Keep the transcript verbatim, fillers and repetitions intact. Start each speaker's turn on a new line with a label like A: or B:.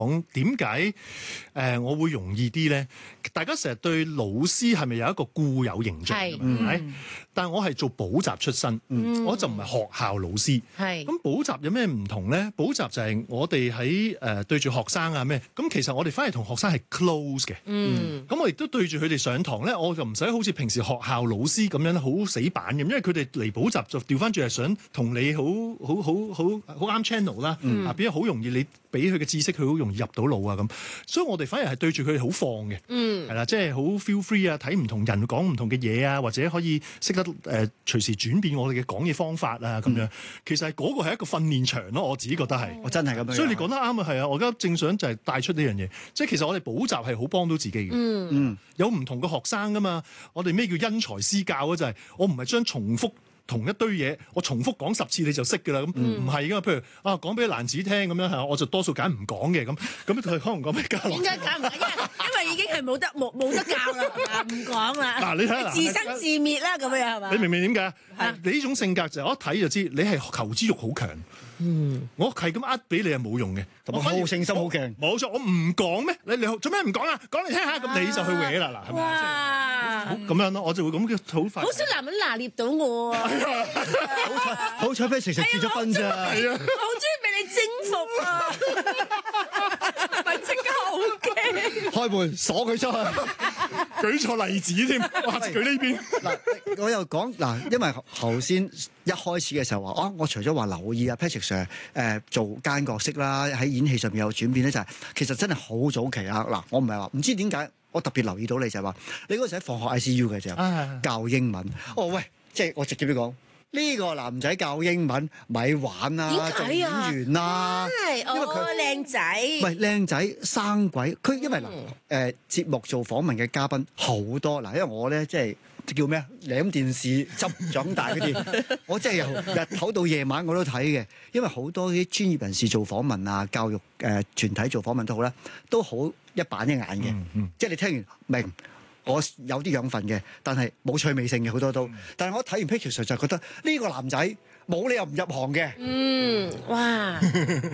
A: 講點解誒我會容易啲咧？大家成日對老師係咪有一個固有形象？係咪？嗯、但係我係做補習出身，嗯、我就唔係學校老師。係咁補習有咩唔同咧？補習就係我哋喺誒對住學生啊咩？咁其實我哋反而同學生係 close 嘅。嗯，咁我亦都對住佢哋上堂咧，我就唔使好似平時學校老師咁樣好死板嘅，因為佢哋嚟補習就調翻轉係想同你好好好好好啱 channel 啦，嗯、啊變咗好容易你俾佢嘅知識佢好容易入到腦啊咁，所以我哋反而係對住佢哋好放嘅，係啦、嗯，即係好 feel free 啊，睇唔同人講唔同嘅嘢啊，或者可以識得誒、呃、隨時轉變我哋嘅講嘢方法啊咁樣，嗯、其實係嗰個係一個訓練場咯，我自己覺得係，我真係咁樣，所以你講得啱啊，係啊，我而家正想就係帶出呢樣嘢，即係其實我哋補習係好幫到自己嘅，嗯嗯，有唔同嘅學生噶嘛，我哋咩叫因材施教啊？就係、是、我唔係將重複同一堆嘢，我重複講十次你就識㗎啦。咁唔係㗎嘛。譬如啊，講俾蘭子聽咁樣係，我就多數揀唔講嘅咁。咁佢可能講俾嘉樂。點解揀唔講？因為因為已經係冇得冇冇得教啦，唔講啦。嗱，你睇下，自生自滅啦，咁樣係嘛？你明唔明點解？係你呢種性格就我一睇就知，你係求知欲好強。嗯，我係咁呃俾你係冇用嘅，同埋好勝心好強。冇錯，我唔講咩？你你做咩唔講啊？講嚟聽下，咁你就去搲啦嗱，係咪啊？好咁樣咯，我就會咁嘅好快。好少男人拿捏到我啊！好彩好彩，俾食食結咗婚咋？係啊！好中意俾你征服啊！咪即刻好驚！開門鎖佢出去，舉錯例子添，哇！佢呢邊嗱，我又講嗱，因為頭先一開始嘅時候話，哦，我除咗話留意啊 Patrick Sir 誒做奸角色啦，喺演戲上面有轉變咧，就係、是、其實真係好早期啊！嗱，我唔係話唔知點解，我特別留意到你就係話，你嗰時喺放學 I C U 嘅時候、啊、教英文，哦喂，即係我直接啲講。呢個男仔教英文咪玩啊，做演員啦，因為佢靚仔，唔係靚仔生鬼。佢因為嗱誒、呃、節目做訪問嘅嘉賓好多嗱，因為我咧即係叫咩啊？舐電視執長大嗰啲，我真係由日頭到夜晚我都睇嘅。因為好多啲專業人士做訪問啊，教育誒、呃、團體做訪問都好啦，都好一板一眼嘅，嗯嗯、即係你聽完明。我有啲養分嘅，但係冇趣味性嘅好多都。但係我睇完 picture 就覺得呢個男仔冇理由唔入行嘅。嗯，哇！